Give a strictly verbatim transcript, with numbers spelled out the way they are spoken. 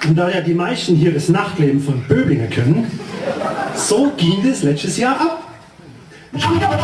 Und da ja die meisten hier das Nachtleben von Böblinger kennen, so ging es letztes Jahr ab. Ich